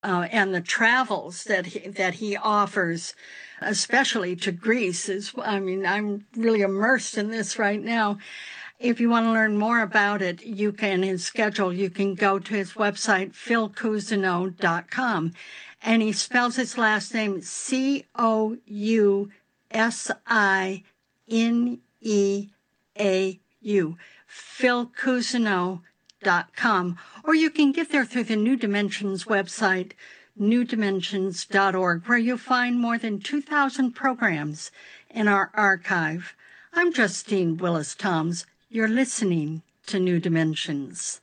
and the travels that he offers, especially to Greece, I'm really immersed in this right now. If you want to learn more about it, his schedule, you can go to his website, philcousineau.com. And he spells his last name Cousineau, philcousineau.com. Or you can get there through the New Dimensions website, newdimensions.org, where you'll find more than 2,000 programs in our archive. I'm Justine Willis-Toms. You're listening to New Dimensions.